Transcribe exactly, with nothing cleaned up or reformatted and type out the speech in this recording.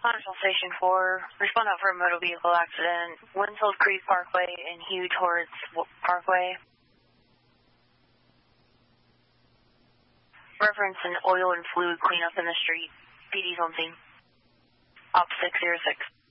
Marshall Station four, respond out for a motor vehicle accident, Winsfield Creek Parkway and Hugh Torrance Parkway. Reference an oil and fluid cleanup in the street. P D's on scene. Op six zero six.